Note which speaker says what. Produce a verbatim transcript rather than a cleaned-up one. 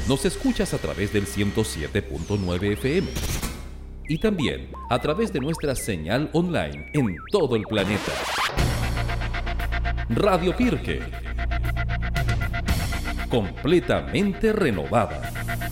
Speaker 1: Nos escuchas a través del ciento siete punto nueve F M y también a través de nuestra señal online en todo el planeta. Radio Pirque, completamente renovada.